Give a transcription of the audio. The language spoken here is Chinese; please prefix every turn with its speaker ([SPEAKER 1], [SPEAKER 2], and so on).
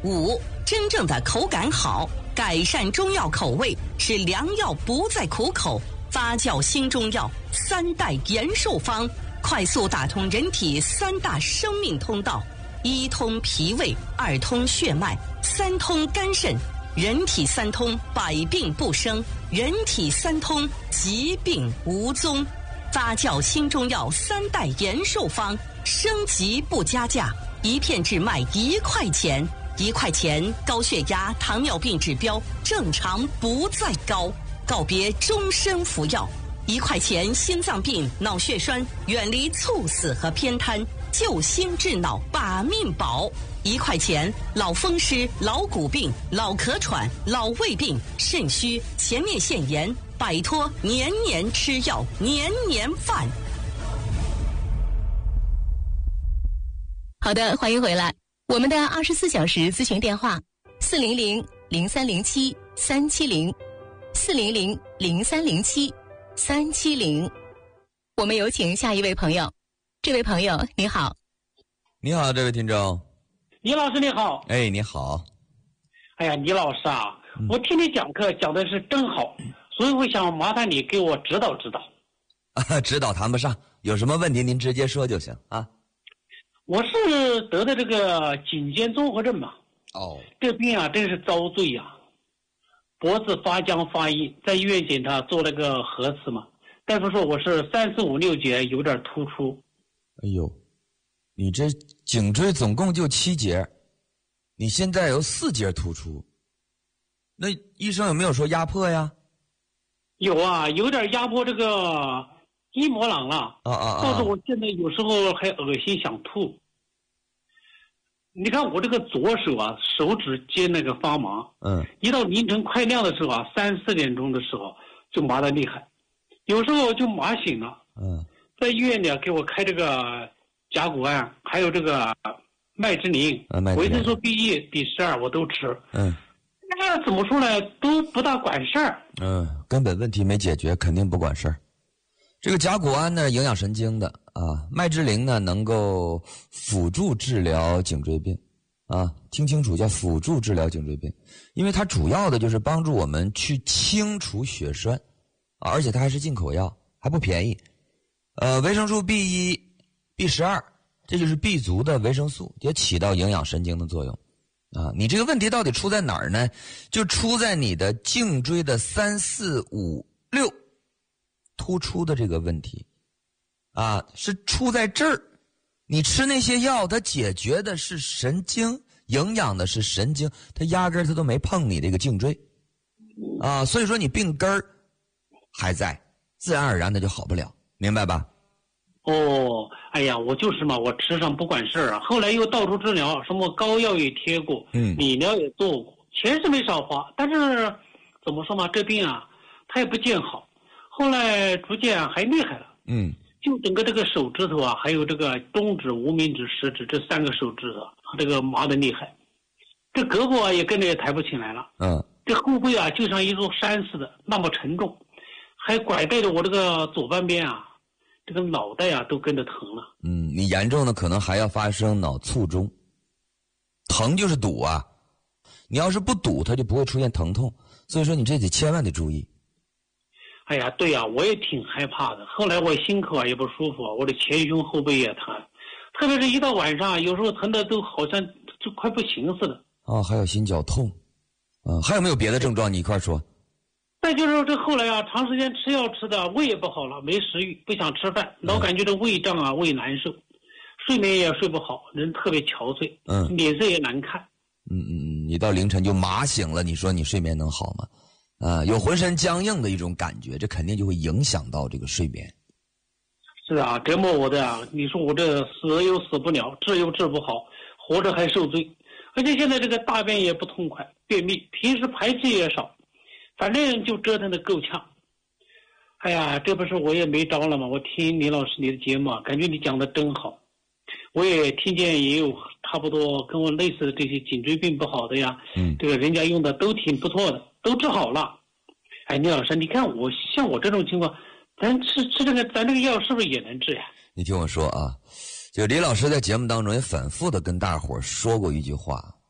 [SPEAKER 1] 5. 真正的口感好，改善中药口味，使良药不再苦口，发酵新中药3代延寿方，快速打通人体3大生命通道：1通脾胃，2通血脉，3通肝肾。人体3通，百病不生；人体3通，疾病无踪。发酵新中药3代延寿方，升级不加价，一片只卖1块钱。1块钱，高血压、糖尿病指标正常不再高，告别终身服药。1块钱，心脏病、脑血栓远离猝死和偏瘫，救心治脑把命保。1块钱，老风湿、老骨病、老咳喘、老胃病、肾虚、前列腺炎，摆脱年年吃药、年年犯。
[SPEAKER 2] 好的，欢迎回来。我们的24小时咨询电话400-0307-370，400-0307-370。我们有请下一位朋友。这位朋友你好。
[SPEAKER 3] 你好，这位听众。
[SPEAKER 4] 倪老师你好。
[SPEAKER 3] 哎，你好。
[SPEAKER 4] 哎呀，倪老师啊，我听你讲课讲的是真好，所以我想麻烦你给我指导指导。
[SPEAKER 3] 指导谈不上，有什么问题您直接说就行啊。
[SPEAKER 4] 我是得的这个颈肩综合症嘛。
[SPEAKER 3] 哦。
[SPEAKER 4] 这病啊真是遭罪呀。脖子发僵发硬，在医院检查做了个核磁嘛，大夫说我是3、4、5、6节有点突出。
[SPEAKER 3] 哎呦，你这颈椎总共就7节，你现在有4节突出，那医生有没有说压迫呀？
[SPEAKER 4] 有啊，有点压迫这个筋膜囊了。倒是我现在有时候还恶心想吐。你看我这个左手啊，手指尖那个发麻。一到凌晨快亮的时候啊，3、4点钟的时候就麻得厉害，有时候就麻醒了。在医院里给我开这个甲钴胺，还有这个麦之宁、维生素 B1、B12我都吃。那怎么说呢，都不大管事儿。
[SPEAKER 3] 根本问题没解决，肯定不管事儿。这个甲钴胺呢，营养神经的啊，麦之宁呢，能够辅助治疗颈椎病啊，听清楚，叫辅助治疗颈椎病，因为它主要的就是帮助我们去清除血栓啊，而且它还是进口药，还不便宜。维生素 B1、B12，这就是 B 族的维生素，也起到营养神经的作用啊。你这个问题到底出在哪儿呢？就出在你的颈椎的3、4、5、6突出的这个问题啊，是出在这儿。你吃那些药，它解决的是神经，营养的是神经，它压根儿它都没碰你这个颈椎啊，所以说你病根儿还在，自然而然的就好不了，明白吧？
[SPEAKER 4] 哎呀，我就是嘛，我吃上不管事儿啊。后来又到处治疗，什么膏药也贴过，理疗也做过，钱是没少花，但是怎么说嘛，这病啊，它也不见好。后来逐渐还厉害了。就整个这个手指头啊，还有这个中指、无名指、食指这3个手指头，这个麻得厉害。这胳膊啊也跟着也抬不起来了。这后背啊就像一座山似的，那么沉重，还拐带着我这个左半边啊，这个脑袋啊都跟着疼了。
[SPEAKER 3] 你严重的可能还要发生脑卒中。疼就是堵啊，你要是不堵，它就不会出现疼痛。所以说你这得千万得注意。
[SPEAKER 4] 哎呀，对呀，我也挺害怕的。后来我心口啊也不舒服，我的前胸后背也疼，特别是一到晚上，有时候疼的都好像就快不行似的。
[SPEAKER 3] 还有心绞痛，还有没有别的症状？你一块说。
[SPEAKER 4] 再就是这后来啊，长时间吃药吃的胃也不好了，没食欲，不想吃饭，老感觉这胃胀啊，胃难受，睡眠也睡不好，人特别憔悴，脸色也难看。
[SPEAKER 3] 你到凌晨就麻醒了，你说你睡眠能好吗？有浑身僵硬的一种感觉，这肯定就会影响到这个睡眠。
[SPEAKER 4] 是啊，折磨我的啊！你说我这死又死不了，治又治不好，活着还受罪，而且现在这个大便也不痛快，便秘，平时排气也少，反正就折腾得够呛。哎呀，这不是我也没招了吗？我听李老师你的节目，感觉你讲的真好，我也听见也有差不多跟我类似的这些颈椎病不好的呀，这个人家用的都挺不错的，都治好了。哎，李老师，你看我像我这种情况，咱吃这个咱这个药是不是也能治呀？
[SPEAKER 3] 你听我说啊，就李老师在节目当中也反复的跟大伙儿说过一句话